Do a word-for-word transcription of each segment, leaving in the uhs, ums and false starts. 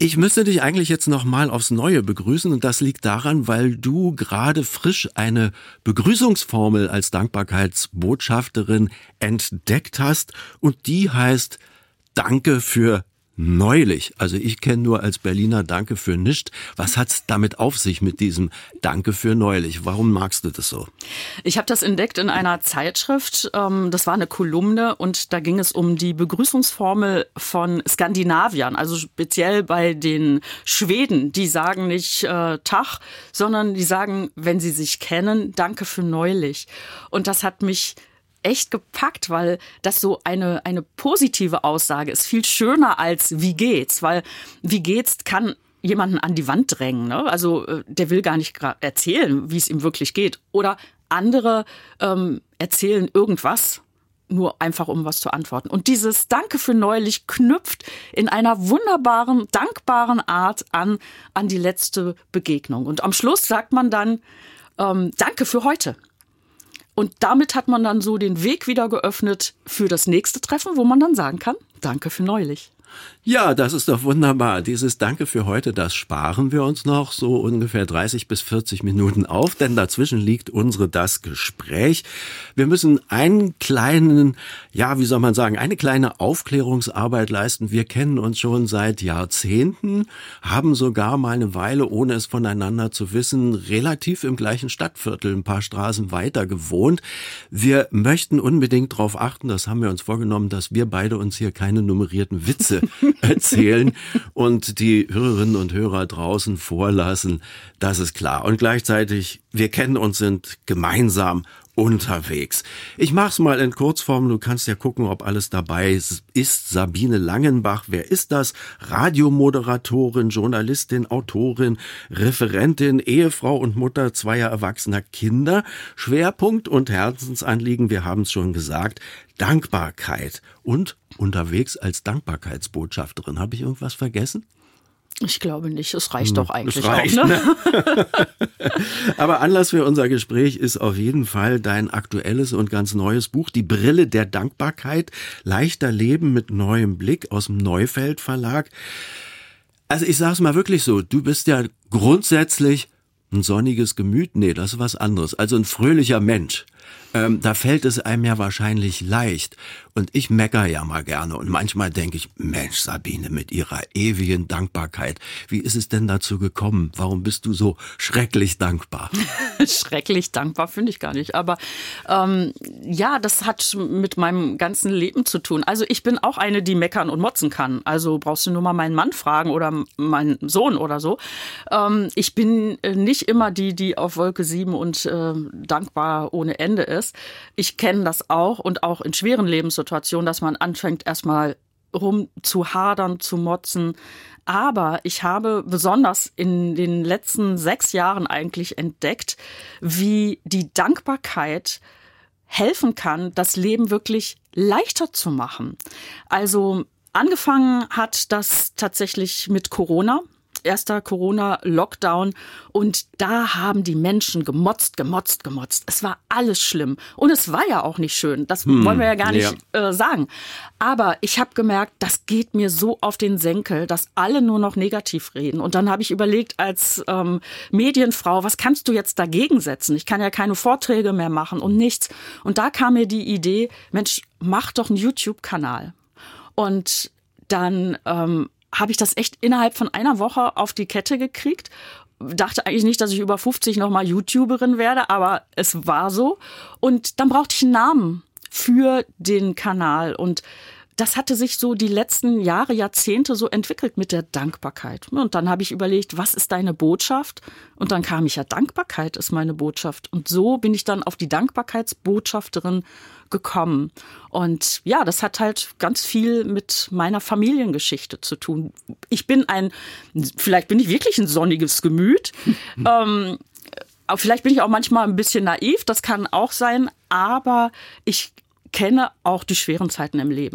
Ich müsste dich eigentlich jetzt noch mal aufs Neue begrüßen und das liegt daran, weil du gerade frisch eine Begrüßungsformel als Dankbarkeitsbotschafterin entdeckt hast und die heißt Danke für neulich. Also ich kenne nur als Berliner Danke für nischt. Was hat's damit auf sich mit diesem Danke für neulich? Warum magst du das so? Ich habe das entdeckt in einer Zeitschrift. Das war eine Kolumne und da ging es um die Begrüßungsformel von Skandinaviern. Also speziell bei den Schweden. Die sagen nicht äh, Tag, sondern die sagen, wenn sie sich kennen, Danke für neulich. Und das hat mich echt gepackt, weil das so eine eine positive Aussage ist, viel schöner als wie geht's, weil wie geht's kann jemanden an die Wand drängen, ne? Also der will gar nicht erzählen, wie es ihm wirklich geht, oder andere ähm, erzählen irgendwas, nur einfach um was zu antworten. Und dieses Danke für neulich knüpft in einer wunderbaren, dankbaren Art an an die letzte Begegnung. Und am Schluss sagt man dann ähm, Danke für heute. Und damit hat man dann so den Weg wieder geöffnet für das nächste Treffen, wo man dann sagen kann, danke für neulich. Ja, das ist doch wunderbar. Dieses Danke für heute, das sparen wir uns noch so ungefähr dreißig bis vierzig Minuten auf, denn dazwischen liegt unsere Das Gespräch. Wir müssen einen kleinen, ja, wie soll man sagen, eine kleine Aufklärungsarbeit leisten. Wir kennen uns schon seit Jahrzehnten, haben sogar mal eine Weile, ohne es voneinander zu wissen, relativ im gleichen Stadtviertel, ein paar Straßen weiter gewohnt. Wir möchten unbedingt darauf achten, das haben wir uns vorgenommen, dass wir beide uns hier keine nummerierten Witze erzählen und die Hörerinnen und Hörer draußen vorlassen. Das ist klar. Und gleichzeitig, wir kennen uns, sind gemeinsam unterwegs. Ich mach's mal in Kurzform, du kannst ja gucken, ob alles dabei ist. Sabine Langenbach, wer ist das? Radiomoderatorin, Journalistin, Autorin, Referentin, Ehefrau und Mutter zweier erwachsener Kinder. Schwerpunkt und Herzensanliegen, wir haben es schon gesagt, Dankbarkeit und unterwegs als Dankbarkeitsbotschafterin. Habe ich irgendwas vergessen? Ich glaube nicht, es reicht doch eigentlich es reicht, auch. Ne? Ne? Aber Anlass für unser Gespräch ist auf jeden Fall dein aktuelles und ganz neues Buch, Die Brille der Dankbarkeit, leichter Leben mit neuem Blick aus dem Neufeld Verlag. Also ich sage es mal wirklich so, du bist ja grundsätzlich ein sonniges Gemüt, nee, das ist was anderes, also ein fröhlicher Mensch. Ähm, da fällt es einem ja wahrscheinlich leicht. Und ich meckere ja mal gerne. Und manchmal denke ich, Mensch, Sabine, mit ihrer ewigen Dankbarkeit, wie ist es denn dazu gekommen? Warum bist du so schrecklich dankbar? Schrecklich dankbar finde ich gar nicht. Aber ähm, ja, das hat mit meinem ganzen Leben zu tun. Also ich bin auch eine, die meckern und motzen kann. Also brauchst du nur mal meinen Mann fragen oder meinen Sohn oder so. Ähm, ich bin nicht immer die, die auf Wolke sieben und äh, dankbar ohne Ende ist. Ich kenne das auch und auch in schweren Lebenssituationen, dass man anfängt erstmal rum zu hadern, zu motzen. Aber ich habe besonders in den letzten sechs Jahren eigentlich entdeckt, wie die Dankbarkeit helfen kann, das Leben wirklich leichter zu machen. Also angefangen hat das tatsächlich mit Corona. Erster Corona-Lockdown und da haben die Menschen gemotzt, gemotzt, gemotzt. Es war alles schlimm und es war ja auch nicht schön, das hm, wollen wir ja gar nicht ja. Äh, sagen. Aber ich habe gemerkt, das geht mir so auf den Senkel, dass alle nur noch negativ reden. Und dann habe ich überlegt als ähm, Medienfrau, was kannst du jetzt dagegen setzen? Ich kann ja keine Vorträge mehr machen und nichts. Und da kam mir die Idee, Mensch, mach doch einen YouTube-Kanal. Und dann ähm, habe ich das echt innerhalb von einer Woche auf die Kette gekriegt. Dachte eigentlich nicht, dass ich über fünfzig nochmal YouTuberin werde, aber es war so. Und dann brauchte ich einen Namen für den Kanal. Und das hatte sich so die letzten Jahre, Jahrzehnte so entwickelt mit der Dankbarkeit. Und dann habe ich überlegt, was ist deine Botschaft? Und dann kam ich ja, Dankbarkeit ist meine Botschaft. Und so bin ich dann auf die Dankbarkeitsbotschafterin gekommen. Und ja, das hat halt ganz viel mit meiner Familiengeschichte zu tun. Ich bin ein, vielleicht bin ich wirklich ein sonniges Gemüt. ähm, vielleicht bin ich auch manchmal ein bisschen naiv, das kann auch sein. Aber ich kenne auch die schweren Zeiten im Leben.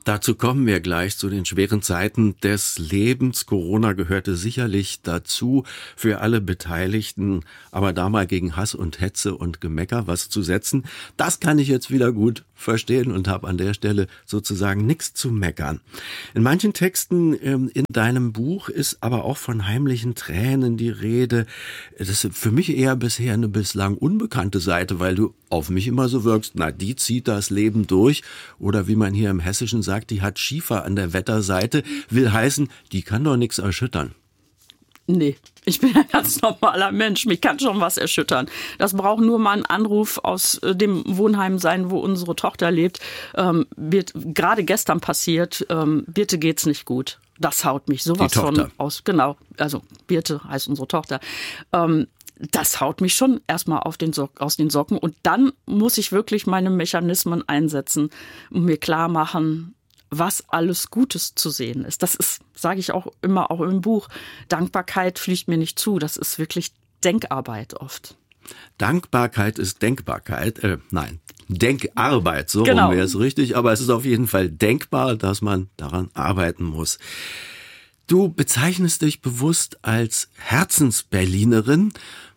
Dazu kommen wir gleich zu den schweren Zeiten des Lebens. Corona gehörte sicherlich dazu, für alle Beteiligten, aber da mal gegen Hass und Hetze und Gemecker was zu setzen, das kann ich jetzt wieder gut verstehen und habe an der Stelle sozusagen nichts zu meckern. In manchen Texten ähm, in deinem Buch ist aber auch von heimlichen Tränen die Rede. Das ist für mich eher bisher eine bislang unbekannte Seite, weil du auf mich immer so wirkst, na, die zieht das Leben durch. Oder wie man hier im Hessischen sagt, die hat Schiefer an der Wetterseite, will heißen, die kann doch nichts erschüttern. Nee, ich bin ein ganz normaler Mensch. Mich kann schon was erschüttern. Das braucht nur mal ein Anruf aus dem Wohnheim sein, wo unsere Tochter lebt. Ähm, wird gerade gestern passiert. Ähm, Birte geht's nicht gut. Das haut mich sowas von aus. Genau, also Birte heißt unsere Tochter. Ähm, das haut mich schon erstmal auf den Sock, aus den Socken. Und dann muss ich wirklich meine Mechanismen einsetzen und mir klar machen, was alles Gutes zu sehen ist. Das ist, sage ich auch immer, auch im Buch, Dankbarkeit fliegt mir nicht zu. Das ist wirklich Denkarbeit oft. Dankbarkeit ist Denkbarkeit, äh, nein, Denkarbeit, so genau. rum wäre es richtig, aber es ist auf jeden Fall denkbar, dass man daran arbeiten muss. Du bezeichnest dich bewusst als Herzensberlinerin.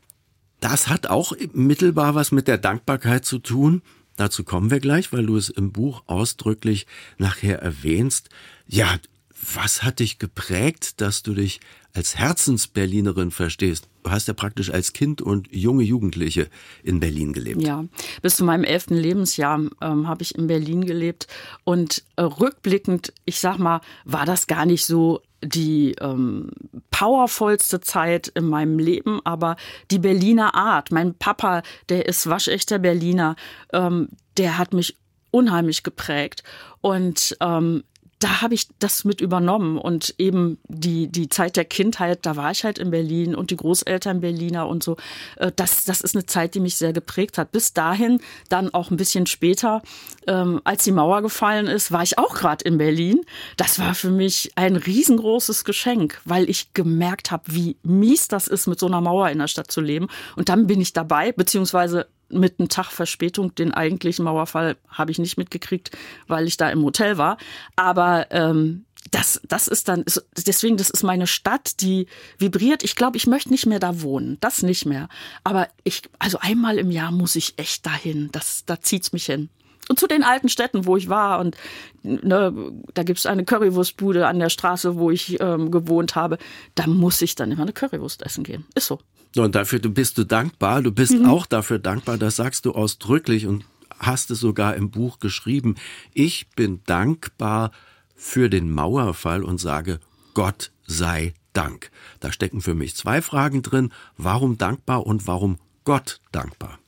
Das hat auch mittelbar was mit der Dankbarkeit zu tun. Dazu kommen wir gleich, weil du es im Buch ausdrücklich nachher erwähnst. Ja, was hat dich geprägt, dass du dich als Herzensberlinerin verstehst? Du hast ja praktisch als Kind und junge Jugendliche in Berlin gelebt. Ja, bis zu meinem elften Lebensjahr ähm, habe ich in Berlin gelebt. Und äh, rückblickend, ich sag mal, war das gar nicht so die ähm, powervollste Zeit in meinem Leben, aber die Berliner Art. Mein Papa, der ist waschechter Berliner, ähm, der hat mich unheimlich geprägt. Und ähm, da habe ich das mit übernommen und eben die die Zeit der Kindheit, da war ich halt in Berlin und die Großeltern Berliner und so. Das das ist eine Zeit, die mich sehr geprägt hat. Bis dahin, dann auch ein bisschen später, ähm, als die Mauer gefallen ist, war ich auch gerade in Berlin. Das war für mich ein riesengroßes Geschenk, weil ich gemerkt habe, wie mies das ist, mit so einer Mauer in der Stadt zu leben. Und dann bin ich dabei, beziehungsweise mit einem Tag Verspätung. Den eigentlichen Mauerfall habe ich nicht mitgekriegt, weil ich da im Hotel war. Aber ähm, das, das ist dann, deswegen, das ist meine Stadt, die vibriert. Ich glaube, ich möchte nicht mehr da wohnen. Das nicht mehr. Aber ich, also einmal im Jahr muss ich echt dahin. Das, da zieht's mich hin. Und zu den alten Städten, wo ich war. Und ne, da gibt's eine Currywurstbude an der Straße, wo ich ähm, gewohnt habe. Da muss ich dann immer eine Currywurst essen gehen. Ist so. Und dafür bist du dankbar. Du bist mhm. auch dafür dankbar. Das sagst du ausdrücklich und hast es sogar im Buch geschrieben. Ich bin dankbar für den Mauerfall und sage, Gott sei Dank. Da stecken für mich zwei Fragen drin. Warum dankbar und warum Gott dankbar?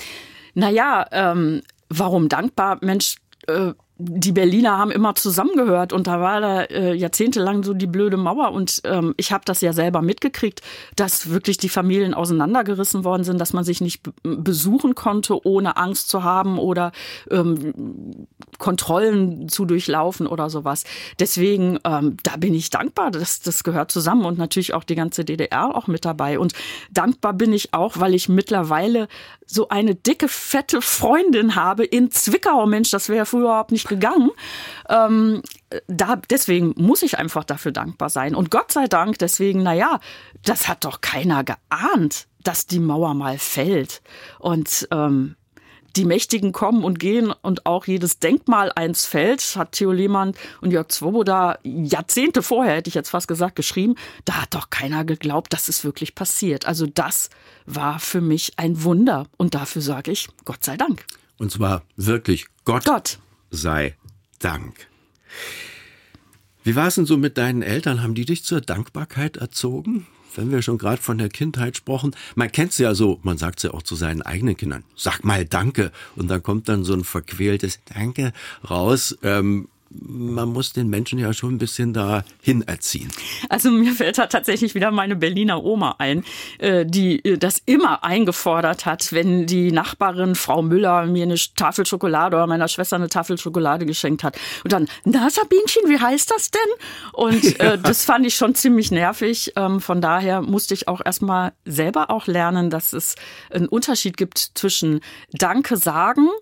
Naja, ähm, warum dankbar? Mensch, äh, die Berliner haben immer zusammengehört und da war da äh, jahrzehntelang so die blöde Mauer und ähm, ich habe das ja selber mitgekriegt, dass wirklich die Familien auseinandergerissen worden sind, dass man sich nicht b- besuchen konnte, ohne Angst zu haben oder ähm, Kontrollen zu durchlaufen oder sowas. Deswegen, ähm, da bin ich dankbar, das, das gehört zusammen und natürlich auch die ganze D D R auch mit dabei. Und dankbar bin ich auch, weil ich mittlerweile so eine dicke, fette Freundin habe in Zwickau. Mensch, das wäre früher überhaupt nicht gegangen. Ähm, da, deswegen muss ich einfach dafür dankbar sein. Und Gott sei Dank, deswegen, naja, das hat doch keiner geahnt, dass die Mauer mal fällt. Und ähm, die Mächtigen kommen und gehen und auch jedes Denkmal eins fällt, hat Theo Lehmann und Jörg Swoboda Jahrzehnte vorher, hätte ich jetzt fast gesagt, geschrieben. Da hat doch keiner geglaubt, dass es wirklich passiert. Also das war für mich ein Wunder und dafür sage ich Gott sei Dank. Und zwar wirklich Gott, Gott. sei Dank. Wie war es denn so mit deinen Eltern? Haben die dich zur Dankbarkeit erzogen? Wenn wir schon gerade von der Kindheit sprechen, man kennt es ja so, man sagt es ja auch zu seinen eigenen Kindern, sag mal Danke. Und dann kommt dann so ein verquältes Danke raus. Ähm, man muss den Menschen ja schon ein bisschen dahin erziehen. Also mir fällt da tatsächlich wieder meine Berliner Oma ein, die das immer eingefordert hat, wenn die Nachbarin Frau Müller mir eine Tafel Schokolade oder meiner Schwester eine Tafel Schokolade geschenkt hat. Und dann, na Sabinchen, wie heißt das denn? Und ja. äh, das fand ich schon ziemlich nervig. Ähm, von daher musste ich auch erstmal selber auch lernen, dass es einen Unterschied gibt zwischen Danke sagen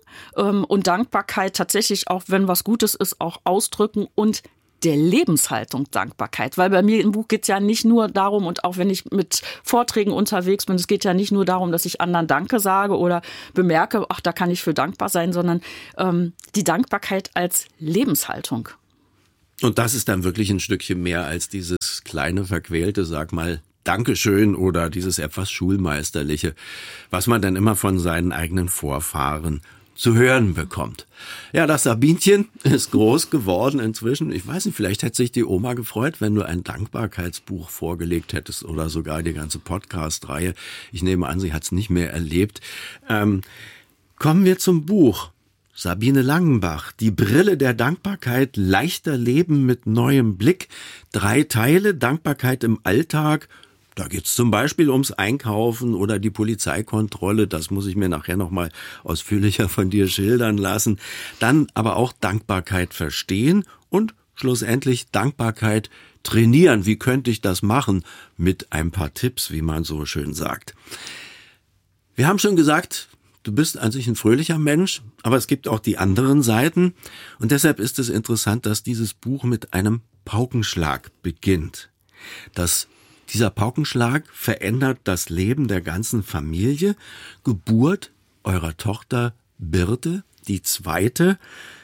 ähm, und Dankbarkeit tatsächlich auch, wenn was Gutes ist, auch ausdrücken und der Lebenshaltung Dankbarkeit. Weil bei mir im Buch geht es ja nicht nur darum, und auch wenn ich mit Vorträgen unterwegs bin, es geht ja nicht nur darum, dass ich anderen Danke sage oder bemerke, ach, da kann ich für dankbar sein, sondern ähm, die Dankbarkeit als Lebenshaltung. Und das ist dann wirklich ein Stückchen mehr als dieses kleine, verquälte, sag mal, Dankeschön oder dieses etwas Schulmeisterliche, was man dann immer von seinen eigenen Vorfahren zu hören bekommt. Ja, das Sabinchen ist groß geworden inzwischen. Ich weiß nicht, vielleicht hätte sich die Oma gefreut, wenn du ein Dankbarkeitsbuch vorgelegt hättest oder sogar die ganze Podcast-Reihe. Ich nehme an, sie hat es nicht mehr erlebt. Ähm, kommen wir zum Buch. Sabine Langenbach, die Brille der Dankbarkeit, leichter Leben mit neuem Blick. Drei Teile, Dankbarkeit im Alltag. Da geht's zum Beispiel ums Einkaufen oder die Polizeikontrolle. Das muss ich mir nachher nochmal ausführlicher von dir schildern lassen. Dann aber auch Dankbarkeit verstehen und schlussendlich Dankbarkeit trainieren. Wie könnte ich das machen? Mit ein paar Tipps, wie man so schön sagt. Wir haben schon gesagt, du bist an sich ein fröhlicher Mensch, aber es gibt auch die anderen Seiten. Und deshalb ist es interessant, dass dieses Buch mit einem Paukenschlag beginnt. Das Dieser Paukenschlag verändert das Leben der ganzen Familie. Geburt eurer Tochter Birte, die zweite.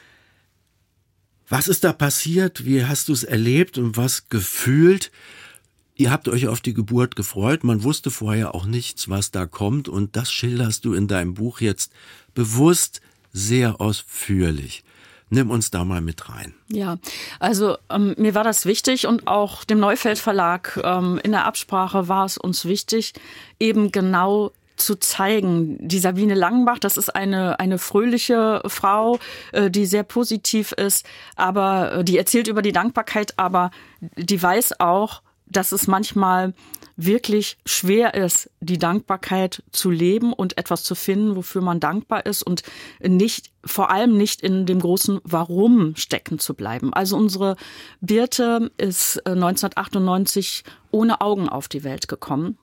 Was ist da passiert? Wie hast du es erlebt und was gefühlt? Ihr habt euch auf die Geburt gefreut. Man wusste vorher auch nichts, was da kommt. Und das schilderst du in deinem Buch jetzt bewusst sehr ausführlich. Nimm uns da mal mit rein. Ja, also ähm, mir war das wichtig und auch dem Neufeld Verlag ähm, in der Absprache war es uns wichtig, eben genau zu zeigen. Die Sabine Langenbach, das ist eine eine fröhliche Frau, äh, die sehr positiv ist, aber äh, die erzählt über die Dankbarkeit, aber die weiß auch, dass es manchmal wirklich schwer ist, die Dankbarkeit zu leben und etwas zu finden, wofür man dankbar ist und nicht, vor allem nicht in dem großen Warum stecken zu bleiben. Also unsere Birte ist neunzehnhundertachtundneunzig ohne Augen auf die Welt gekommen.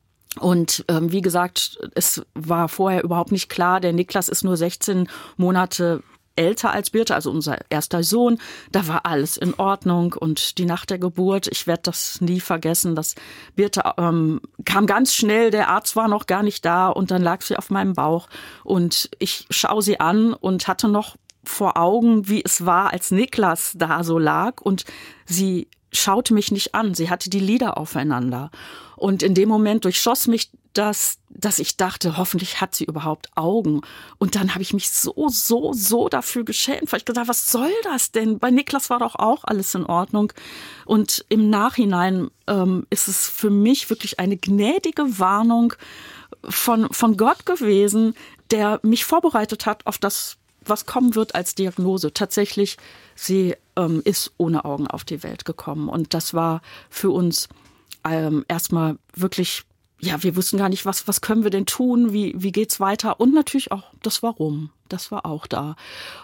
Und ähm, wie gesagt, es war vorher überhaupt nicht klar, der Niklas ist nur sechzehn Monate älter als Birte, also unser erster Sohn. Da war alles in Ordnung und die Nacht der Geburt, ich werde das nie vergessen, dass Birte ähm, kam ganz schnell, der Arzt war noch gar nicht da und dann lag sie auf meinem Bauch und ich schaue sie an und hatte noch vor Augen, wie es war, als Niklas da so lag und sie schaute mich nicht an, sie hatte die Lider aufeinander und in dem Moment durchschoss mich das, dass ich dachte, hoffentlich hat sie überhaupt Augen. Und dann habe ich mich so, so, so dafür geschämt, weil ich gedacht, was soll das denn? Bei Niklas war doch auch alles in Ordnung. Und im Nachhinein ähm, ist es für mich wirklich eine gnädige Warnung von, von Gott gewesen, der mich vorbereitet hat auf das, was kommen wird als Diagnose. Tatsächlich, sie ähm, ist ohne Augen auf die Welt gekommen. Und das war für uns ähm, erstmal wirklich, ja, wir wussten gar nicht, was, was können wir denn tun, wie, wie geht's weiter und natürlich auch das Warum, das war auch da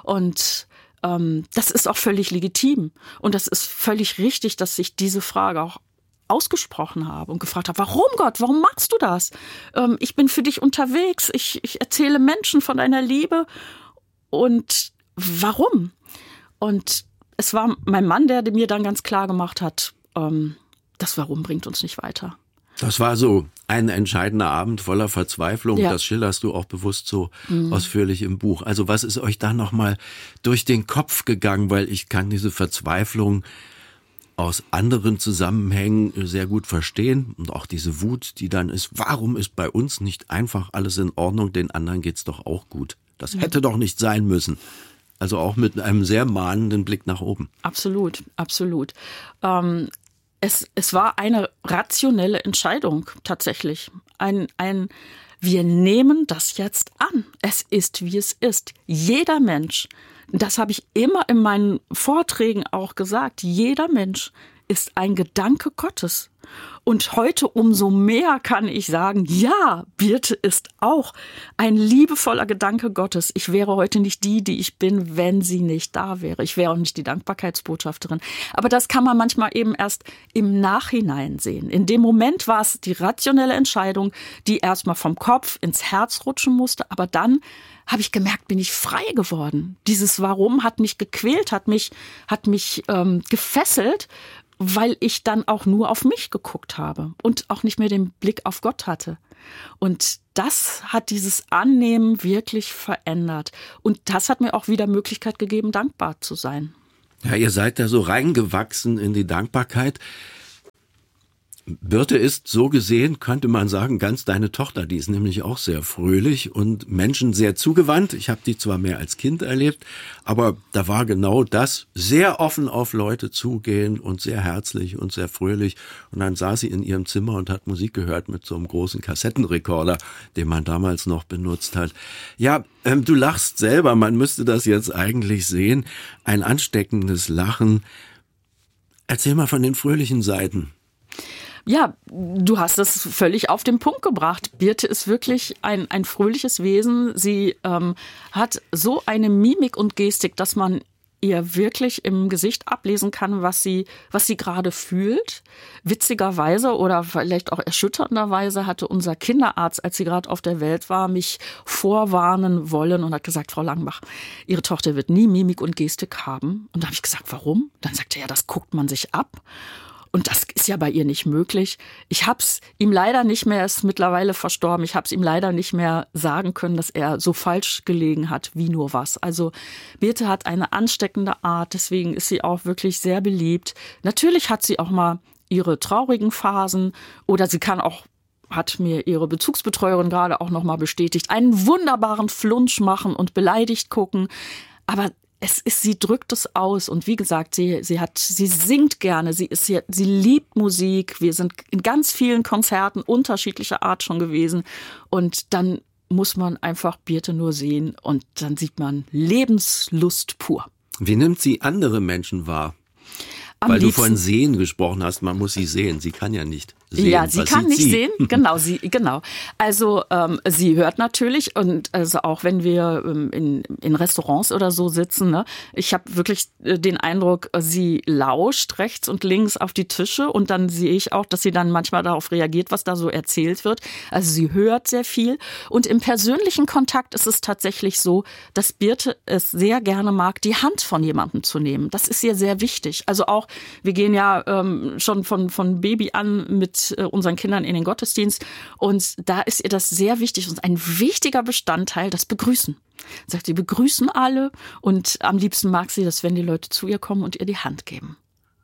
und ähm, das ist auch völlig legitim und das ist völlig richtig, dass ich diese Frage auch ausgesprochen habe und gefragt habe, warum Gott, warum machst du das? Ähm, ich bin für dich unterwegs, ich, ich erzähle Menschen von deiner Liebe und warum? Und es war mein Mann, der mir dann ganz klar gemacht hat, ähm, das Warum bringt uns nicht weiter. Das war so ein entscheidender Abend voller Verzweiflung. Ja. Das schilderst du auch bewusst so mhm. ausführlich im Buch. Also was ist euch da nochmal durch den Kopf gegangen? Weil ich kann diese Verzweiflung aus anderen Zusammenhängen sehr gut verstehen. Und auch diese Wut, die dann ist, warum ist bei uns nicht einfach alles in Ordnung? Den anderen geht's doch auch gut. Das hätte mhm. doch nicht sein müssen. Also auch mit einem sehr mahnenden Blick nach oben. Absolut, absolut. Ähm Es, es war eine rationelle Entscheidung tatsächlich. Ein, ein, wir nehmen das jetzt an. Es ist, wie es ist. Jeder Mensch, das habe ich immer in meinen Vorträgen auch gesagt, jeder Mensch ist ein Gedanke Gottes. Und heute umso mehr kann ich sagen, ja, Birte ist auch ein liebevoller Gedanke Gottes. Ich wäre heute nicht die, die ich bin, wenn sie nicht da wäre. Ich wäre auch nicht die Dankbarkeitsbotschafterin. Aber das kann man manchmal eben erst im Nachhinein sehen. In dem Moment war es die rationelle Entscheidung, die erstmal vom Kopf ins Herz rutschen musste. Aber dann habe ich gemerkt, bin ich frei geworden. Dieses Warum hat mich gequält, hat mich, hat mich ähm, gefesselt, weil ich dann auch nur auf mich geguckt habe und auch nicht mehr den Blick auf Gott hatte. Und das hat dieses Annehmen wirklich verändert. Und das hat mir auch wieder Möglichkeit gegeben, dankbar zu sein. Ja, ihr seid da so reingewachsen in die Dankbarkeit. Birte ist so gesehen, könnte man sagen, ganz deine Tochter. Die ist nämlich auch sehr fröhlich und Menschen sehr zugewandt. Ich habe die zwar mehr als Kind erlebt, aber da war genau das, sehr offen auf Leute zugehen und sehr herzlich und sehr fröhlich. Und dann saß sie in ihrem Zimmer und hat Musik gehört mit so einem großen Kassettenrekorder, den man damals noch benutzt hat. Ja, ähm, du lachst selber, man müsste das jetzt eigentlich sehen. Ein ansteckendes Lachen. Erzähl mal von den fröhlichen Seiten. Ja, du hast es völlig auf den Punkt gebracht. Birte ist wirklich ein, ein fröhliches Wesen. Sie ähm, hat so eine Mimik und Gestik, dass man ihr wirklich im Gesicht ablesen kann, was sie, was sie gerade fühlt. Witzigerweise oder vielleicht auch erschütternderweise hatte unser Kinderarzt, als sie gerade auf der Welt war, mich vorwarnen wollen und hat gesagt, Frau Langenbach, Ihre Tochter wird nie Mimik und Gestik haben. Und da habe ich gesagt, warum? Dann sagte er, ja, das guckt man sich ab. Und das ist ja bei ihr nicht möglich. Ich habe es ihm leider nicht mehr, er ist mittlerweile verstorben, ich habe es ihm leider nicht mehr sagen können, dass er so falsch gelegen hat, wie nur was. Also Birte hat eine ansteckende Art, deswegen ist sie auch wirklich sehr beliebt. Natürlich hat sie auch mal ihre traurigen Phasen oder sie kann auch, hat mir ihre Bezugsbetreuerin gerade auch noch mal bestätigt, einen wunderbaren Flunsch machen und beleidigt gucken. Aber Es ist, sie drückt es aus und wie gesagt, sie, sie hat, sie singt gerne, sie ist, sie, sie liebt Musik. Wir sind in ganz vielen Konzerten unterschiedlicher Art schon gewesen und dann muss man einfach Birte nur sehen und dann sieht man Lebenslust pur. Wie nimmt sie andere Menschen wahr? Am Weil liebsten. du von sehen gesprochen hast, man muss sie sehen. Sie kann ja nicht sehen. Ja, sie Was kann sieht nicht sie? sehen. Genau, sie, genau. Also ähm, sie hört natürlich und also auch wenn wir ähm, in, in Restaurants oder so sitzen, ne, ich habe wirklich äh, den Eindruck, sie lauscht rechts und links auf die Tische und dann sehe ich auch, dass sie dann manchmal darauf reagiert, was da so erzählt wird. Also sie hört sehr viel und im persönlichen Kontakt ist es tatsächlich so, dass Birte es sehr gerne mag, die Hand von jemandem zu nehmen. Das ist ihr sehr wichtig. Also auch wir gehen ja ähm, schon von, von Baby an mit äh, unseren Kindern in den Gottesdienst und da ist ihr das sehr wichtig und ein wichtiger Bestandteil, das Begrüßen. Sagt sie, begrüßen alle und am liebsten mag sie das, wenn die Leute zu ihr kommen und ihr die Hand geben.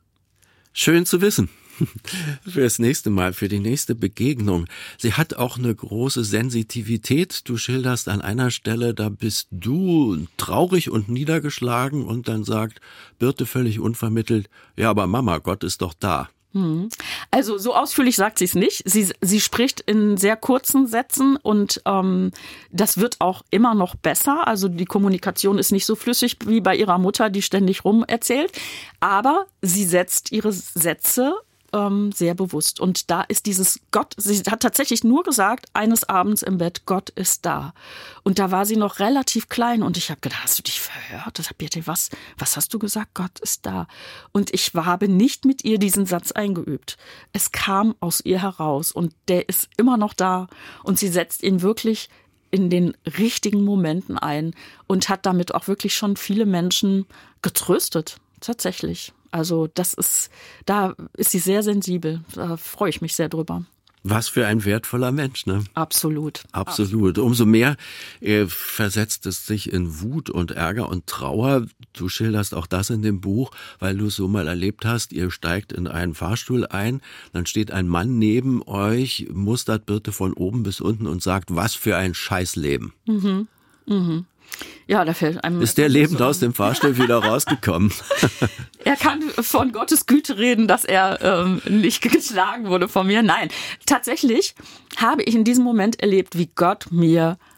Schön zu wissen. Für das nächste Mal, für die nächste Begegnung. Sie hat auch eine große Sensitivität. Du schilderst an einer Stelle, da bist du traurig und niedergeschlagen und dann sagt Birte völlig unvermittelt, ja, aber Mama, Gott ist doch da. Also so ausführlich sagt sie es nicht. Sie, sie spricht in sehr kurzen Sätzen und ähm, das wird auch immer noch besser. Also die Kommunikation ist nicht so flüssig wie bei ihrer Mutter, die ständig rum erzählt. Aber sie setzt ihre Sätze ähm, sehr bewusst. Und da ist dieses Gott, sie hat tatsächlich nur gesagt, eines Abends im Bett, Gott ist da. Und da war sie noch relativ klein und ich habe gedacht, hast du dich verhört? Das hab ich, was, was hast du gesagt? Gott ist da. Und ich habe nicht mit ihr diesen Satz eingeübt. Es kam aus ihr heraus und der ist immer noch da und sie setzt ihn wirklich in den richtigen Momenten ein und hat damit auch wirklich schon viele Menschen getröstet. Tatsächlich. Also das ist, da ist sie sehr sensibel. Da freue ich mich sehr drüber. Was für ein wertvoller Mensch, ne? Absolut. Absolut. Umso mehr äh, versetzt es sich in Wut und Ärger und Trauer. Du schilderst auch das in dem Buch, weil du es so mal erlebt hast. Ihr steigt in einen Fahrstuhl ein, dann steht ein Mann neben euch, mustert Birte von oben bis unten und sagt, was für ein Scheißleben. Mhm. Mhm. Ja, da fällt einem. Ist der lebend so aus dem Fahrstuhl wieder rausgekommen? Er kann von Gottes Güte reden, dass er ähm, nicht geschlagen wurde von mir. Nein, tatsächlich habe ich in diesem Moment erlebt, wie Gott mir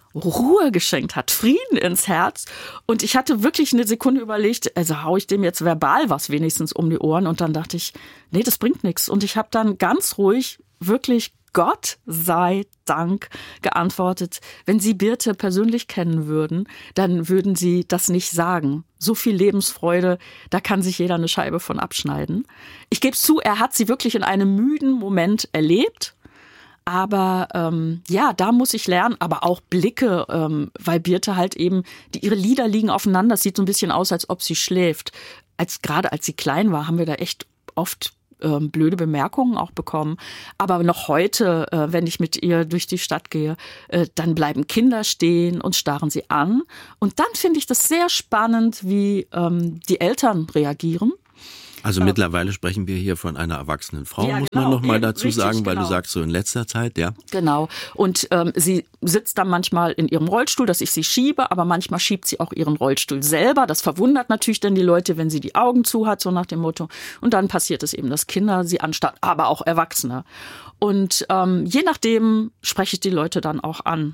Ruhe geschenkt hat, Frieden ins Herz. Und ich hatte wirklich eine Sekunde überlegt, also hau ich dem jetzt verbal was wenigstens um die Ohren. Und dann dachte ich, nee, das bringt nichts. Und ich habe dann ganz ruhig wirklich Gott sei Dank geantwortet, wenn Sie Birte persönlich kennen würden, dann würden Sie das nicht sagen. So viel Lebensfreude, da kann sich jeder eine Scheibe von abschneiden. Ich gebe zu, er hat sie wirklich in einem müden Moment erlebt. Aber ähm, ja, da muss ich lernen, aber auch Blicke, ähm, weil Birte halt eben, die, ihre Lider liegen aufeinander, es sieht so ein bisschen aus, als ob sie schläft. Als, gerade als sie klein war, haben wir da echt oft ähm, blöde Bemerkungen auch bekommen. Aber noch heute, äh, wenn ich mit ihr durch die Stadt gehe, äh, dann bleiben Kinder stehen und starren sie an. Und dann finde ich das sehr spannend, wie ähm, die Eltern reagieren. Also mittlerweile sprechen wir hier von einer erwachsenen Frau, ja, muss genau, man noch mal eben, dazu richtig, sagen, weil genau. du sagst so in letzter Zeit, ja. Genau. Und ähm, sie sitzt dann manchmal in ihrem Rollstuhl, dass ich sie schiebe, aber manchmal schiebt sie auch ihren Rollstuhl selber. Das verwundert natürlich dann die Leute, wenn sie die Augen zu hat, so nach dem Motto. Und dann passiert es eben, dass Kinder sie anstarren, aber auch Erwachsene. Und ähm, je nachdem spreche ich die Leute dann auch an.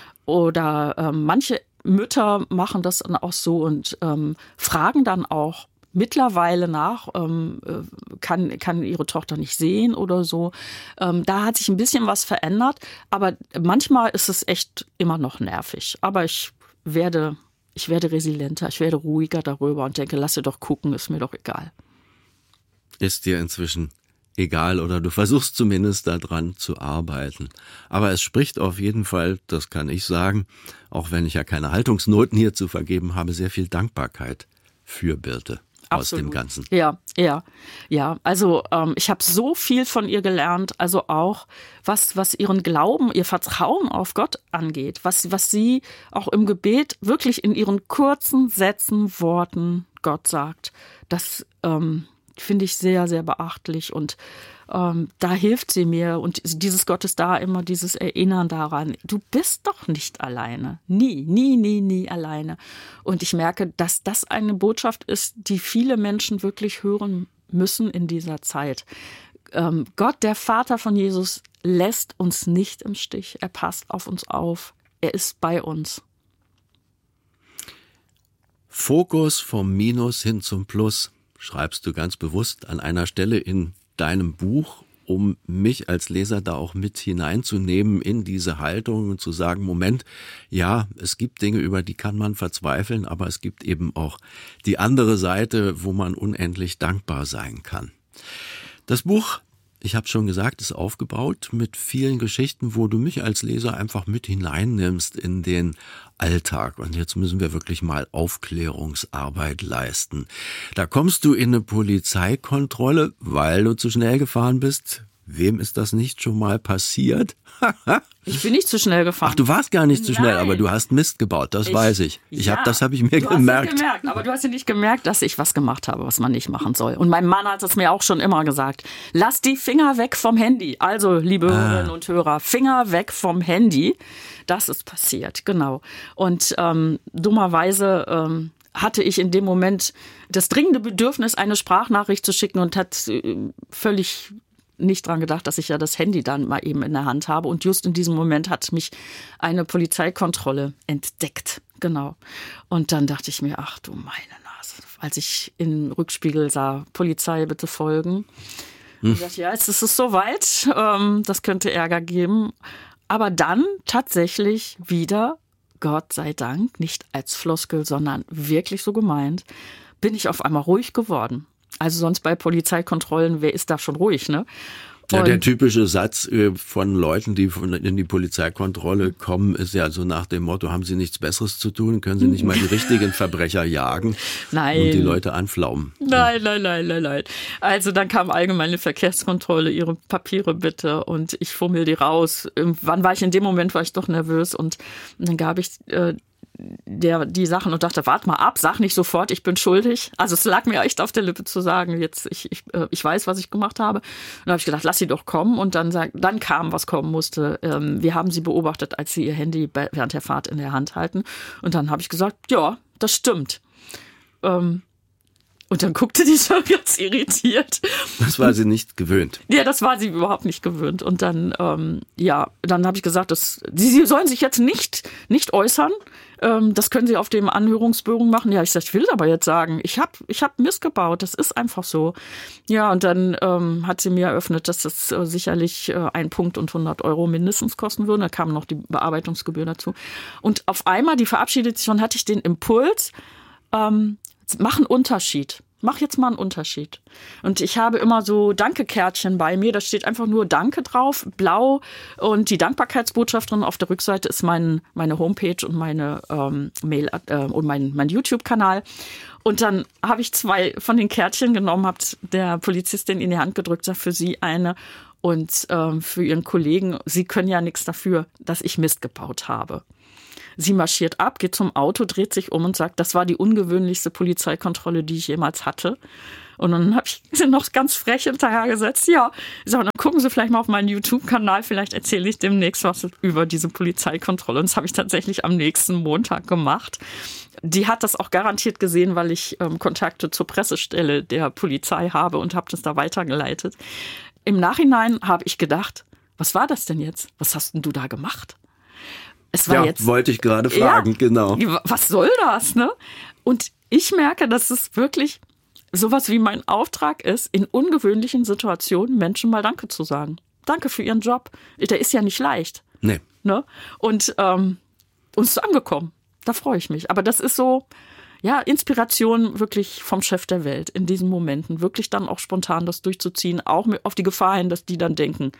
Oder ähm, manche Mütter machen das dann auch so und ähm, fragen dann auch mittlerweile nach, ähm, kann, kann ihre Tochter nicht sehen oder so. Ähm, da hat sich ein bisschen was verändert, aber manchmal ist es echt immer noch nervig. Aber ich werde, ich werde resilienter, ich werde ruhiger darüber und denke, lass sie doch gucken, ist mir doch egal. Ist dir inzwischen egal oder du versuchst zumindest daran zu arbeiten. Aber es spricht auf jeden Fall, das kann ich sagen, auch wenn ich ja keine Haltungsnoten hier zu vergeben habe, sehr viel Dankbarkeit für Birte. Aus Absolut. dem Ganzen. Ja, ja, ja. Also ähm, ich habe so viel von ihr gelernt, also auch was was ihren Glauben, ihr Vertrauen auf Gott angeht, was was sie auch im Gebet wirklich in ihren kurzen Sätzen, Worten Gott sagt. Das ähm, finde ich sehr, sehr beachtlich und ähm, da hilft sie mir und dieses Gott ist da immer dieses Erinnern daran, du bist doch nicht alleine, nie, nie, nie, nie alleine. Und ich merke, dass das eine Botschaft ist, die viele Menschen wirklich hören müssen in dieser Zeit. Ähm, Gott, der Vater von Jesus, lässt uns nicht im Stich, er passt auf uns auf, er ist bei uns. Fokus vom Minus hin zum Plus schreibst du ganz bewusst an einer Stelle in deinem Buch, um mich als Leser da auch mit hineinzunehmen in diese Haltung und zu sagen, Moment, ja, es gibt Dinge, über die kann man verzweifeln, aber es gibt eben auch die andere Seite, wo man unendlich dankbar sein kann. Das Buch, ich habe schon gesagt, ist aufgebaut mit vielen Geschichten, wo du mich als Leser einfach mit hineinnimmst in den Alltag. Und jetzt müssen wir wirklich mal Aufklärungsarbeit leisten. Da kommst du in eine Polizeikontrolle, weil du zu schnell gefahren bist. Wem ist das nicht schon mal passiert? Ich bin nicht zu schnell gefahren. Ach, du warst gar nicht zu schnell, Nein. aber du hast Mist gebaut, das Ich- weiß ich. Ich ja, hab, das habe ich mir du gemerkt. Hast es gemerkt. Aber du hast ja nicht gemerkt, dass ich was gemacht habe, was man nicht machen soll. Und mein Mann hat es mir auch schon immer gesagt. Lass die Finger weg vom Handy. Also, liebe Ah. Hörerinnen und Hörer, Finger weg vom Handy. Das ist passiert, genau. Und ähm, dummerweise ähm, hatte ich in dem Moment das dringende Bedürfnis, eine Sprachnachricht zu schicken und hat äh, völlig nicht dran gedacht, dass ich ja das Handy dann mal eben in der Hand habe. Und just in diesem Moment hat mich eine Polizeikontrolle entdeckt. Genau. Und dann dachte ich mir, ach du meine Nase. Als ich im Rückspiegel sah, Polizei, bitte folgen. Hm. Ich dachte, ja, jetzt ist es soweit. Ähm, das könnte Ärger geben. Aber dann tatsächlich wieder, Gott sei Dank, nicht als Floskel, sondern wirklich so gemeint, bin ich auf einmal ruhig geworden. Also sonst bei Polizeikontrollen, wer ist da schon ruhig, ne? Ja, der Und- typische Satz äh, von Leuten, die von- in die Polizeikontrolle kommen, ist ja so nach dem Motto, haben sie nichts Besseres zu tun, können sie nicht mal die richtigen Verbrecher jagen Nein. und die Leute anflaumen. Nein, nein, nein, nein, nein. Also dann kam allgemeine Verkehrskontrolle, ihre Papiere bitte und ich fummel die raus. Irgendwann war ich in dem Moment, war ich doch nervös und dann gab ich äh, der die Sachen und dachte, warte mal ab, sag nicht sofort, ich bin schuldig. Also es lag mir echt auf der Lippe zu sagen, jetzt ich ich, äh, ich weiß, was ich gemacht habe. Und dann habe ich gedacht, lass sie doch kommen und dann sag, dann kam, was kommen musste. Ähm, wir haben sie beobachtet, als sie ihr Handy bei- während der Fahrt in der Hand halten und dann habe ich gesagt, ja, das stimmt. Ähm, Und dann guckte die so ganz irritiert. Das war sie nicht gewöhnt. Ja, das war sie überhaupt nicht gewöhnt. Und dann, ähm, ja, dann habe ich gesagt, dass, sie, sie sollen sich jetzt nicht, nicht äußern. Ähm, das können sie auf dem Anhörungsbogen machen. Ja, ich sag, ich will aber jetzt sagen, ich habe ich hab Mist gebaut. Das ist einfach so. Ja, und dann ähm, hat sie mir eröffnet, dass das äh, sicherlich äh, ein Punkt und hundert Euro mindestens kosten würde. Da kam noch die Bearbeitungsgebühr dazu. Und auf einmal, die verabschiedet sich schon, hatte ich den Impuls, ähm, mach einen Unterschied. Mach jetzt mal einen Unterschied. Und ich habe immer so Danke-Kärtchen bei mir. Da steht einfach nur Danke drauf, blau. Und die Dankbarkeitsbotschaft drin. Auf der Rückseite ist mein, meine Homepage und meine ähm, Mail äh, und mein, mein YouTube-Kanal. Und dann habe ich zwei von den Kärtchen genommen, habe der Polizistin in die Hand gedrückt, sag für sie eine und ähm, für ihren Kollegen. Sie können ja nichts dafür, dass ich Mist gebaut habe. Sie marschiert ab, geht zum Auto, dreht sich um und sagt, das war die ungewöhnlichste Polizeikontrolle, die ich jemals hatte. Und dann habe ich sie noch ganz frech hinterhergesetzt. Ja, so, dann gucken Sie vielleicht mal auf meinen YouTube-Kanal, vielleicht erzähle ich demnächst was über diese Polizeikontrolle. Und das habe ich tatsächlich am nächsten Montag gemacht. Die hat das auch garantiert gesehen, weil ich ähm, Kontakte zur Pressestelle der Polizei habe und habe das da weitergeleitet. Im Nachhinein habe ich gedacht, was war das denn jetzt? Was hast denn du da gemacht? Es war ja, jetzt, wollte ich gerade fragen, ja, genau. Was soll das, ne? Und ich merke, dass es wirklich sowas wie mein Auftrag ist, in ungewöhnlichen Situationen Menschen mal Danke zu sagen. Danke für ihren Job. Der ist ja nicht leicht. Nee. Ne? Und ähm, uns ist angekommen. Da freue ich mich. Aber das ist so, ja, Inspiration wirklich vom Chef der Welt in diesen Momenten. Wirklich dann auch spontan das durchzuziehen. Auch auf die Gefahr hin, dass die dann denken,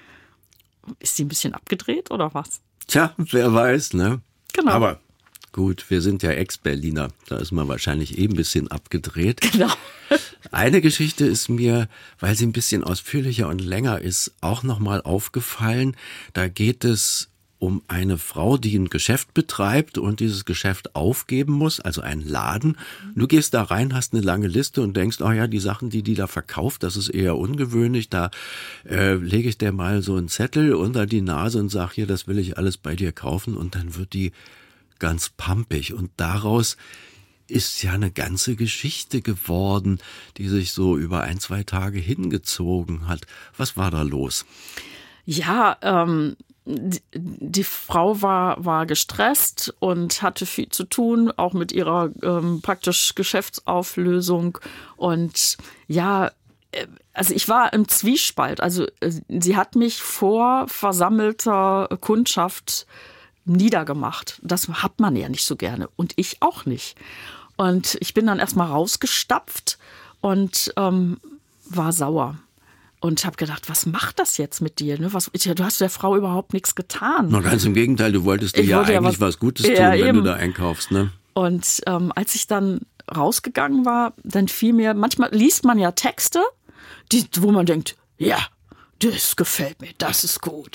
ist sie ein bisschen abgedreht oder was? Tja, wer weiß, ne? Genau. Aber gut, wir sind ja Ex-Berliner. Da ist man wahrscheinlich eh ein bisschen abgedreht. Genau. Eine Geschichte ist mir, weil sie ein bisschen ausführlicher und länger ist, auch nochmal aufgefallen. Da geht es um eine Frau, die ein Geschäft betreibt und dieses Geschäft aufgeben muss, also einen Laden. Du gehst da rein, hast eine lange Liste und denkst, oh ja, die Sachen, die die da verkauft, das ist eher ungewöhnlich. Da äh, lege ich dir mal so einen Zettel unter die Nase und sag hier, das will ich alles bei dir kaufen. Und dann wird die ganz pampig. Und daraus ist ja eine ganze Geschichte geworden, die sich so über ein, zwei Tage hingezogen hat. Was war da los? Ja, ähm... Die, die Frau war, war gestresst und hatte viel zu tun, auch mit ihrer ähm, praktisch Geschäftsauflösung. Und ja, also ich war im Zwiespalt. Also sie hat mich vor versammelter Kundschaft niedergemacht. Das hat man ja nicht so gerne und ich auch nicht. Und ich bin dann erstmal rausgestapft und ähm, war sauer. Und habe gedacht, was macht das jetzt mit dir? Ne? Was, du hast der Frau überhaupt nichts getan. Na, ganz im Gegenteil, du wolltest dir ja wollte eigentlich ja was, was Gutes tun, ja, wenn eben. du da einkaufst. Ne? Und ähm, als ich dann rausgegangen war, dann fiel mir, manchmal liest man ja Texte, die, wo man denkt, ja, das gefällt mir, das ist gut.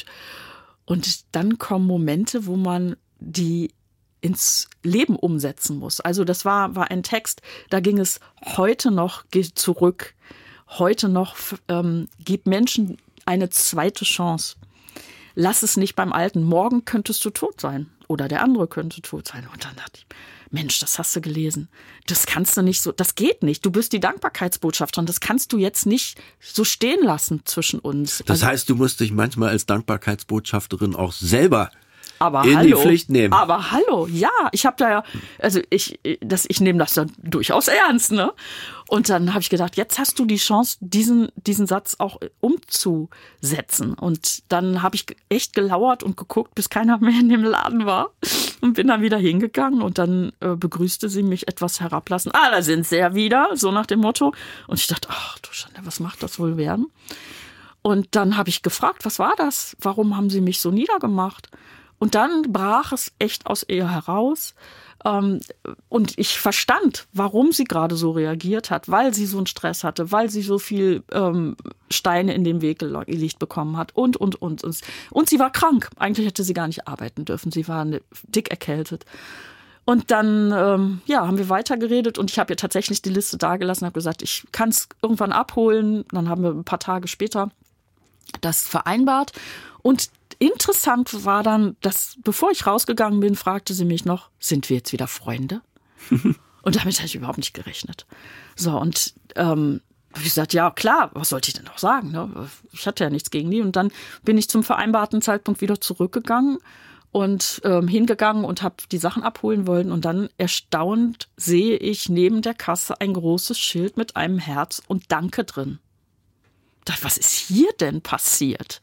Und dann kommen Momente, wo man die ins Leben umsetzen muss. Also das war, war ein Text, da ging es heute noch, geh zurück. Heute noch, ähm, gib Menschen eine zweite Chance. Lass es nicht beim Alten. Morgen könntest du tot sein. Oder der andere könnte tot sein. Und dann dachte ich, Mensch, das hast du gelesen. Das kannst du nicht so, das geht nicht. Du bist die Dankbarkeitsbotschafterin. Das kannst du jetzt nicht so stehen lassen zwischen uns. Das also, heißt, du musst dich manchmal als Dankbarkeitsbotschafterin auch selber aber in hallo, die Pflicht nehmen. Aber hallo, ja, ich habe da ja, also ich, das, ich nehme das dann durchaus ernst, ne? Und dann habe ich gedacht, jetzt hast du die Chance, diesen, diesen Satz auch umzusetzen. Und dann habe ich echt gelauert und geguckt, bis keiner mehr in dem Laden war. Und bin dann wieder hingegangen und dann äh, begrüßte sie mich etwas herablassend. Ah, da sind sie ja wieder, so nach dem Motto. Und ich dachte, ach du Schande, was macht das wohl werden? Und dann habe ich gefragt, was war das? Warum haben sie mich so niedergemacht? Und dann brach es echt aus ihr heraus. Und ich verstand, warum sie gerade so reagiert hat, weil sie so einen Stress hatte, weil sie so viel ähm, Steine in den Weg gelegt bekommen hat und, und, und. Und sie war krank. Eigentlich hätte sie gar nicht arbeiten dürfen. Sie war dick erkältet. Und dann ähm, ja, haben wir weitergeredet und ich habe ihr tatsächlich die Liste dagelassen und habe gesagt, ich kann es irgendwann abholen. Dann haben wir ein paar Tage später das vereinbart. Und interessant war dann, dass bevor ich rausgegangen bin, fragte sie mich noch, sind wir jetzt wieder Freunde? Und damit hatte ich überhaupt nicht gerechnet. So, und ähm, habe ich gesagt, ja klar, was sollte ich denn noch sagen? Ne? Ich hatte ja nichts gegen die. Und dann bin ich zum vereinbarten Zeitpunkt wieder zurückgegangen und ähm, hingegangen und habe die Sachen abholen wollen. Und dann erstaunt sehe ich neben der Kasse ein großes Schild mit einem Herz und Danke drin. Ich dachte, was ist hier denn passiert?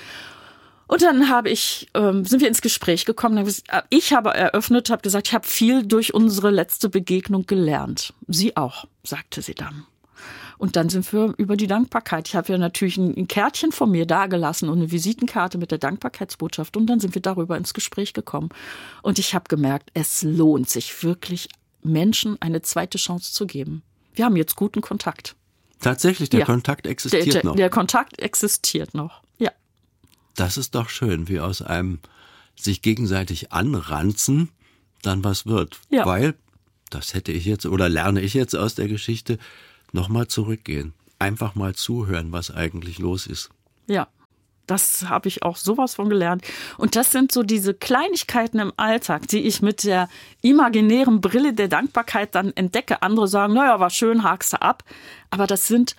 Und dann habe ich, ähm, sind wir ins Gespräch gekommen. Ich habe eröffnet, habe gesagt, ich habe viel durch unsere letzte Begegnung gelernt. Sie auch, sagte sie dann. Und dann sind wir über die Dankbarkeit. Ich habe ja natürlich ein Kärtchen von mir dagelassen und eine Visitenkarte mit der Dankbarkeitsbotschaft. Und dann sind wir darüber ins Gespräch gekommen. Und ich habe gemerkt, es lohnt sich wirklich, Menschen eine zweite Chance zu geben. Wir haben jetzt guten Kontakt. Tatsächlich, der ja. Kontakt existiert der, der, noch. Der Kontakt existiert noch, ja. Das ist doch schön, wie aus einem sich gegenseitig anranzen dann was wird. Ja. Weil, das hätte ich jetzt oder lerne ich jetzt aus der Geschichte, nochmal zurückgehen. Einfach mal zuhören, was eigentlich los ist. Ja, das habe ich auch sowas von gelernt. Und das sind so diese Kleinigkeiten im Alltag, die ich mit der imaginären Brille der Dankbarkeit dann entdecke. Andere sagen, naja, war schön, hakst du ab. Aber das sind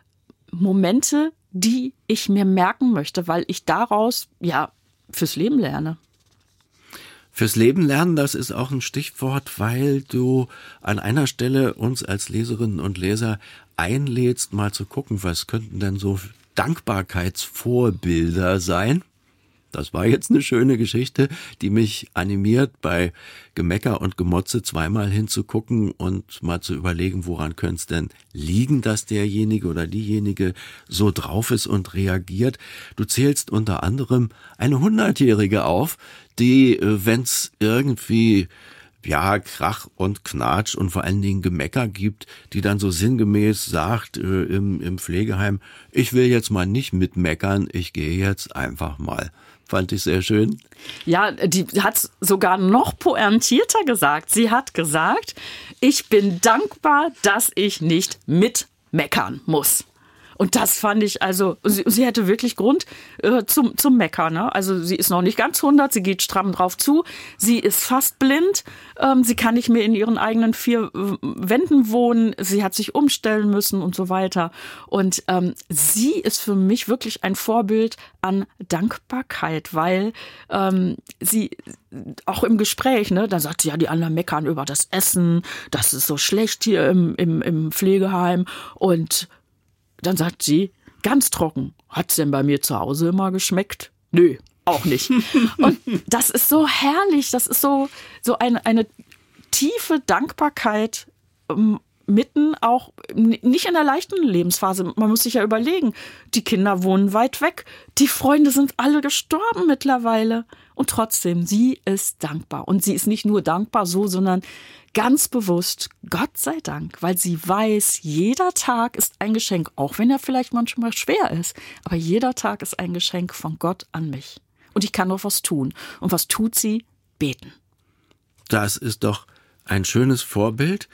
Momente, die ich mir merken möchte, weil ich daraus, ja, fürs Leben lerne. Fürs Leben lernen, das ist auch ein Stichwort, weil du an einer Stelle uns als Leserinnen und Leser einlädst, mal zu gucken, was könnten denn so Dankbarkeitsvorbilder sein. Das war jetzt eine schöne Geschichte, die mich animiert, bei Gemecker und Gemotze zweimal hinzugucken und mal zu überlegen, woran könnte es denn liegen, dass derjenige oder diejenige so drauf ist und reagiert. Du zählst unter anderem eine Hundertjährige auf, die, wenn es irgendwie ja Krach und Knatsch und vor allen Dingen Gemecker gibt, die dann so sinngemäß sagt äh, im, im Pflegeheim, ich will jetzt mal nicht mitmeckern, ich gehe jetzt einfach mal. Fand ich sehr schön. Ja, die hat sogar noch pointierter gesagt. Sie hat gesagt, ich bin dankbar, dass ich nicht mitmeckern muss. Und das fand ich, also, sie, sie hätte wirklich Grund äh, zum, zum Meckern. Ne? Also sie ist noch nicht ganz hundert, sie geht stramm drauf zu, sie ist fast blind, ähm, sie kann nicht mehr in ihren eigenen vier äh, Wänden wohnen, sie hat sich umstellen müssen und so weiter. Und ähm, sie ist für mich wirklich ein Vorbild an Dankbarkeit, weil ähm, sie auch im Gespräch, ne, da sagt sie, ja, die anderen meckern über das Essen, das ist so schlecht hier im, im, im Pflegeheim und dann sagt sie, ganz trocken, hat's denn bei mir zu Hause immer geschmeckt? Nö, auch nicht. Und das ist so herrlich, das ist so, so eine, eine tiefe Dankbarkeit ähm, mitten auch, nicht in der leichten Lebensphase. Man muss sich ja überlegen, die Kinder wohnen weit weg, die Freunde sind alle gestorben mittlerweile. Und trotzdem, sie ist dankbar. Und sie ist nicht nur dankbar so, sondern ganz bewusst, Gott sei Dank, weil sie weiß, jeder Tag ist ein Geschenk, auch wenn er vielleicht manchmal schwer ist. Aber jeder Tag ist ein Geschenk von Gott an mich. Und ich kann doch was tun. Und was tut sie? Beten. Das ist doch ein schönes Vorbild.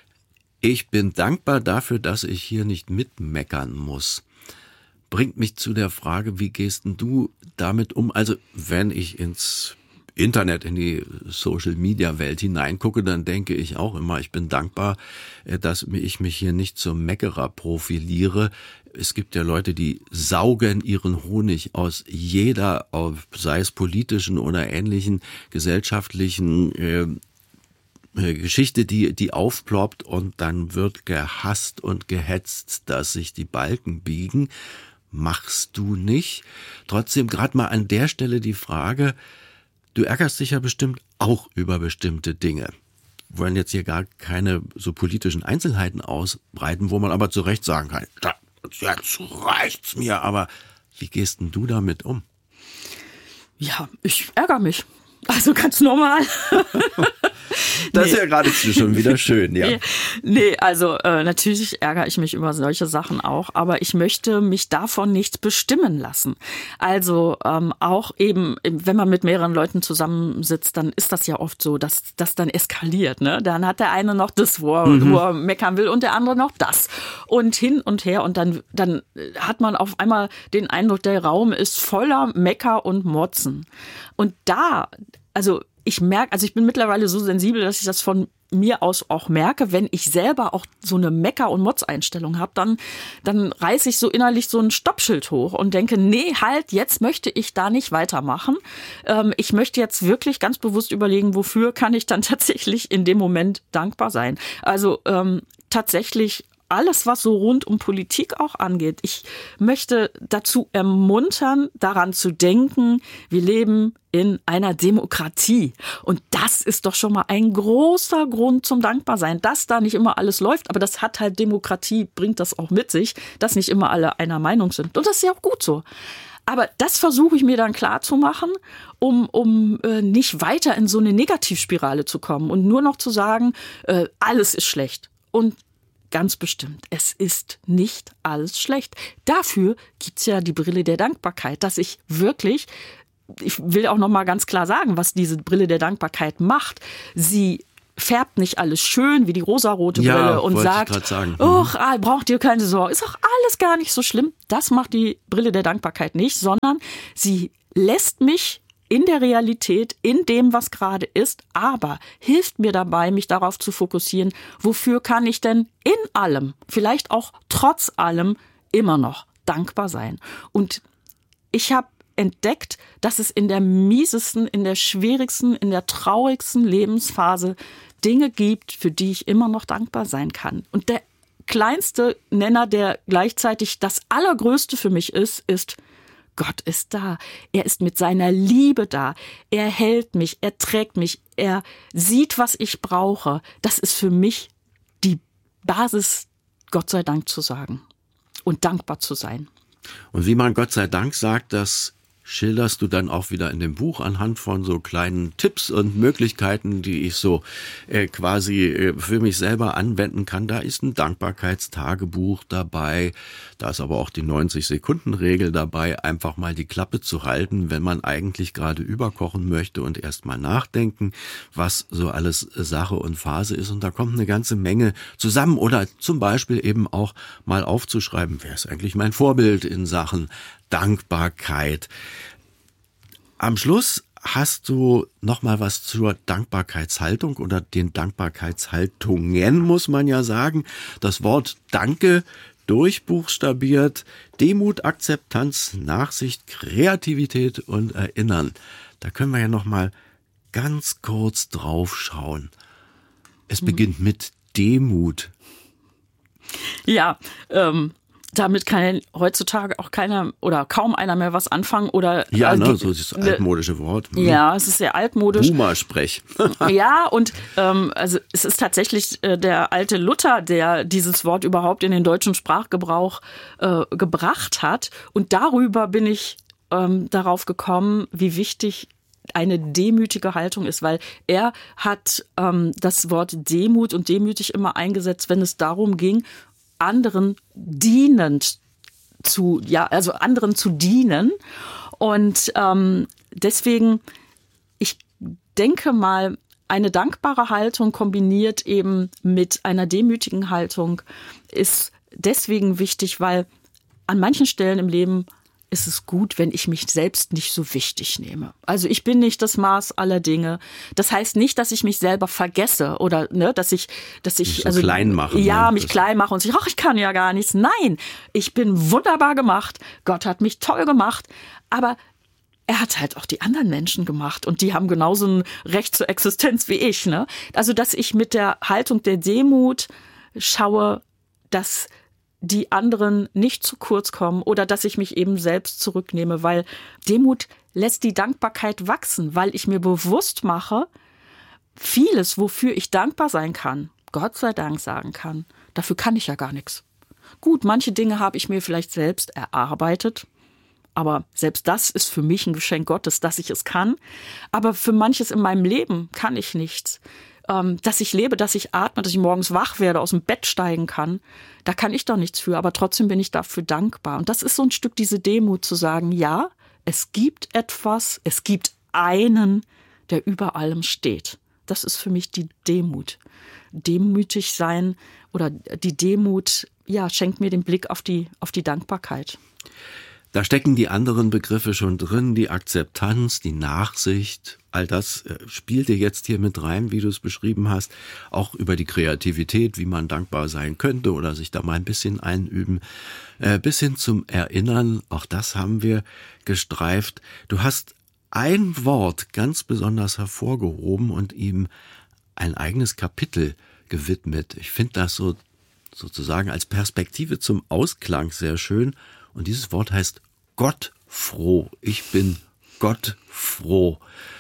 Ich bin dankbar dafür, dass ich hier nicht mitmeckern muss. Bringt mich zu der Frage, wie gehst denn du damit um? Also, wenn ich ins Internet, in die Social-Media-Welt hineingucke, dann denke ich auch immer, ich bin dankbar, dass ich mich hier nicht zum Meckerer profiliere. Es gibt ja Leute, die saugen ihren Honig aus jeder, sei es politischen oder ähnlichen gesellschaftlichen äh, Geschichte, die, die aufploppt und dann wird gehasst und gehetzt, dass sich die Balken biegen. Machst du nicht. Trotzdem gerade mal an der Stelle die Frage, du ärgerst dich ja bestimmt auch über bestimmte Dinge. Wir wollen jetzt hier gar keine so politischen Einzelheiten ausbreiten, wo man aber zu Recht sagen kann, jetzt reicht's mir, aber wie gehst denn du damit um? Ja, ich ärgere mich. Also ganz normal. Das nee. ist ja geradezu schon wieder schön, ja. Nee, also äh, natürlich ärgere ich mich über solche Sachen auch, aber ich möchte mich davon nicht bestimmen lassen. Also ähm, auch eben, wenn man mit mehreren Leuten zusammensitzt, dann ist das ja oft so, dass das dann eskaliert. Ne? Dann hat der eine noch das, wo er, mhm. wo er meckern will und der andere noch das. Und hin und her und dann, dann hat man auf einmal den Eindruck, der Raum ist voller Mecker und Motzen. Und da... Also ich merke, also ich bin mittlerweile so sensibel, dass ich das von mir aus auch merke, wenn ich selber auch so eine Mecker- und Motz-Einstellung habe, dann, dann reiße ich so innerlich so ein Stoppschild hoch und denke, nee, halt, jetzt möchte ich da nicht weitermachen. Ähm, ich möchte jetzt wirklich ganz bewusst überlegen, wofür kann ich dann tatsächlich in dem Moment dankbar sein. Also ähm, tatsächlich alles, was so rund um Politik auch angeht. Ich möchte dazu ermuntern, daran zu denken, wir leben in einer Demokratie. Und das ist doch schon mal ein großer Grund zum Dankbarsein, dass da nicht immer alles läuft. Aber das hat halt Demokratie, bringt das auch mit sich, dass nicht immer alle einer Meinung sind. Und das ist ja auch gut so. Aber das versuche ich mir dann klar zu machen, um, um äh, nicht weiter in so eine Negativspirale zu kommen und nur noch zu sagen, äh, alles ist schlecht. Und ganz bestimmt, es ist nicht alles schlecht. Dafür gibt's ja die Brille der Dankbarkeit, dass ich wirklich, ich will auch noch mal ganz klar sagen, was diese Brille der Dankbarkeit macht. Sie färbt nicht alles schön wie die rosarote Brille ja, und sagt, oh, braucht ihr keine Sorge, ist doch alles gar nicht so schlimm. Das macht die Brille der Dankbarkeit nicht, sondern sie lässt mich in der Realität, in dem, was gerade ist, aber hilft mir dabei, mich darauf zu fokussieren, wofür kann ich denn in allem, vielleicht auch trotz allem, immer noch dankbar sein. Und ich habe entdeckt, dass es in der miesesten, in der schwierigsten, in der traurigsten Lebensphase Dinge gibt, für die ich immer noch dankbar sein kann. Und der kleinste Nenner, der gleichzeitig das Allergrößte für mich ist, ist, Gott ist da. Er ist mit seiner Liebe da. Er hält mich, er trägt mich, er sieht, was ich brauche. Das ist für mich die Basis, Gott sei Dank zu sagen und dankbar zu sein. Und wie man Gott sei Dank sagt, das schilderst du dann auch wieder in dem Buch anhand von so kleinen Tipps und Möglichkeiten, die ich so äh, quasi äh, für mich selber anwenden kann. Da ist ein Dankbarkeitstagebuch dabei, da ist aber auch die neunzig-Sekunden-Regel dabei, einfach mal die Klappe zu halten, wenn man eigentlich gerade überkochen möchte und erst mal nachdenken, was so alles Sache und Phase ist. Und da kommt eine ganze Menge zusammen oder zum Beispiel eben auch mal aufzuschreiben, wer ist eigentlich mein Vorbild in Sachen Dankbarkeit. Am Schluss hast du noch mal was zur Dankbarkeitshaltung oder den Dankbarkeitshaltungen, muss man ja sagen. Das Wort Danke durchbuchstabiert. Demut, Akzeptanz, Nachsicht, Kreativität und Erinnern. Da können wir ja noch mal ganz kurz drauf schauen. Es beginnt mit Demut. Ja, ähm, damit kann heutzutage auch keiner oder kaum einer mehr was anfangen oder ja, äh, ne, so das altmodische Wort. Hm. Ja, es ist sehr altmodisch. Boomer-Sprech. Ja, und ähm, also es ist tatsächlich äh, der alte Luther, der dieses Wort überhaupt in den deutschen Sprachgebrauch äh, gebracht hat. Und darüber bin ich ähm, darauf gekommen, wie wichtig eine demütige Haltung ist, weil er hat ähm, das Wort Demut und demütig immer eingesetzt, wenn es darum ging, anderen dienend zu, ja, also anderen zu dienen. Und ähm, deswegen, ich denke mal, eine dankbare Haltung kombiniert eben mit einer demütigen Haltung ist deswegen wichtig, weil an manchen Stellen im Leben ist es gut, wenn ich mich selbst nicht so wichtig nehme. Also ich bin nicht das Maß aller Dinge. Das heißt nicht, dass ich mich selber vergesse oder ne, dass ich, dass ich so also klein machen, ja ne? mich Das klein mache und sich, ach ich kann ja gar nichts. Nein, ich bin wunderbar gemacht. Gott hat mich toll gemacht, aber er hat halt auch die anderen Menschen gemacht und die haben genauso ein Recht zur Existenz wie ich. Ne? Also dass ich mit der Haltung der Demut schaue, dass die anderen nicht zu kurz kommen oder dass ich mich eben selbst zurücknehme, weil Demut lässt die Dankbarkeit wachsen, weil ich mir bewusst mache, vieles, wofür ich dankbar sein kann, Gott sei Dank sagen kann, dafür kann ich ja gar nichts. Gut, manche Dinge habe ich mir vielleicht selbst erarbeitet, aber selbst das ist für mich ein Geschenk Gottes, dass ich es kann. Aber für manches in meinem Leben kann ich nichts. Dass ich lebe, dass ich atme, dass ich morgens wach werde, aus dem Bett steigen kann, da kann ich doch nichts für, aber trotzdem bin ich dafür dankbar. Und das ist so ein Stück diese Demut zu sagen, ja, es gibt etwas, es gibt einen, der über allem steht. Das ist für mich die Demut. Demütig sein oder die Demut, ja, schenkt mir den Blick auf die, auf die Dankbarkeit. Da stecken die anderen Begriffe schon drin, die Akzeptanz, die Nachsicht, all das spielte jetzt hier mit rein, wie du es beschrieben hast, auch über die Kreativität, wie man dankbar sein könnte oder sich da mal ein bisschen einüben, äh, bis hin zum Erinnern, auch das haben wir gestreift. Du hast ein Wort ganz besonders hervorgehoben und ihm ein eigenes Kapitel gewidmet. Ich finde das so sozusagen als Perspektive zum Ausklang sehr schön. Und dieses Wort heißt gottfroh. Ich bin gottfroh.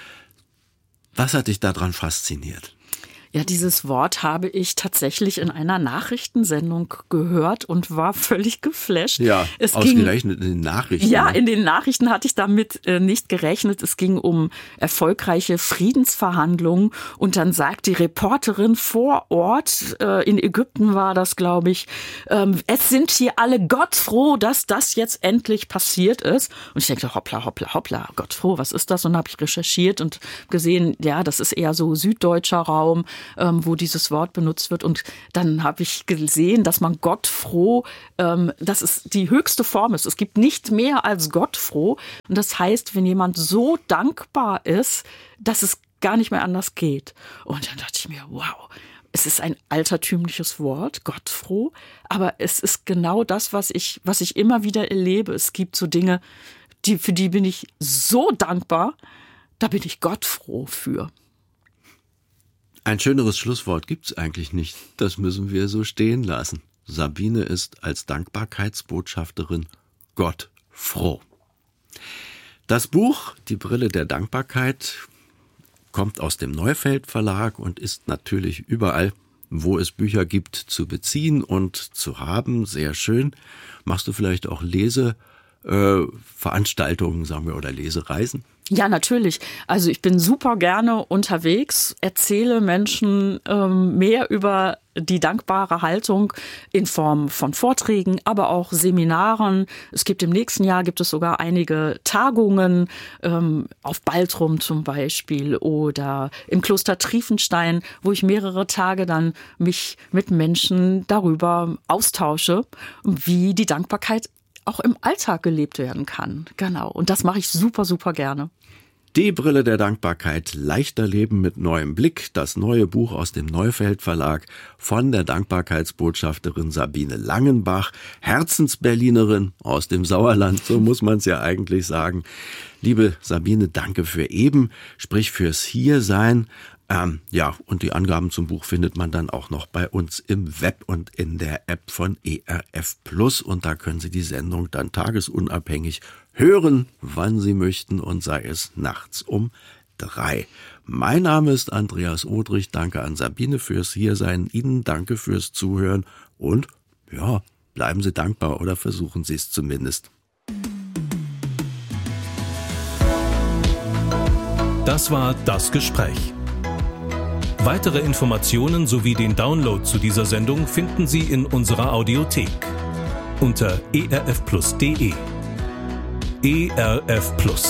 Was hat dich daran fasziniert? Ja, dieses Wort habe ich tatsächlich in einer Nachrichtensendung gehört und war völlig geflasht. Ja, es ausgerechnet ging, in den Nachrichten. Ja, in den Nachrichten hatte ich damit äh, nicht gerechnet. Es ging um erfolgreiche Friedensverhandlungen und dann sagt die Reporterin vor Ort, äh, in Ägypten war das, glaube ich, ähm, es sind hier alle gottfroh, dass das jetzt endlich passiert ist. Und ich denke, hoppla, hoppla, hoppla, gottfroh, was ist das? Und habe ich recherchiert und gesehen, ja, das ist eher so süddeutscher Raum, Ähm, wo dieses Wort benutzt wird. Und dann habe ich gesehen, dass man gottfroh, ähm, dass es die höchste Form ist. Es gibt nicht mehr als gottfroh. Und das heißt, wenn jemand so dankbar ist, dass es gar nicht mehr anders geht. Und dann dachte ich mir, wow, es ist ein altertümliches Wort, gottfroh, aber es ist genau das, was ich, was ich immer wieder erlebe. Es gibt so Dinge, die, für die bin ich so dankbar, da bin ich gottfroh für. Ein schöneres Schlusswort gibt's eigentlich nicht. Das müssen wir so stehen lassen. Sabine ist als Dankbarkeitsbotschafterin Gott froh. Das Buch Die Brille der Dankbarkeit kommt aus dem Neufeld Verlag und ist natürlich überall, wo es Bücher gibt, zu beziehen und zu haben. Sehr schön. Machst du vielleicht auch Lese Äh, Veranstaltungen, sagen wir, oder Lesereisen? Ja, natürlich. Also ich bin super gerne unterwegs, erzähle Menschen ähm, mehr über die dankbare Haltung in Form von Vorträgen, aber auch Seminaren. Es gibt im nächsten Jahr gibt es sogar einige Tagungen ähm, auf Baltrum zum Beispiel oder im Kloster Triefenstein, wo ich mehrere Tage dann mich mit Menschen darüber austausche, wie die Dankbarkeit auch im Alltag gelebt werden kann. Genau. Und das mache ich super, super gerne. Die Brille der Dankbarkeit, leichter Leben mit neuem Blick, das neue Buch aus dem Neufeld Verlag von der Dankbarkeitsbotschafterin Sabine Langenbach, Herzensberlinerin aus dem Sauerland, so muss man es ja eigentlich sagen. Liebe Sabine, danke für eben, sprich fürs Hiersein. Ähm, ja, und die Angaben zum Buch findet man dann auch noch bei uns im Web und in der App von E R F Plus. Und da können Sie die Sendung dann tagesunabhängig hören, wann Sie möchten und sei es nachts um drei. Mein Name ist Andreas Odrich. Danke an Sabine fürs Hiersein. Ihnen danke fürs Zuhören und ja, bleiben Sie dankbar oder versuchen Sie es zumindest. Das war Das Gespräch. Weitere Informationen sowie den Download zu dieser Sendung finden Sie in unserer Audiothek unter e r f plus punkt d e. E R F Plus.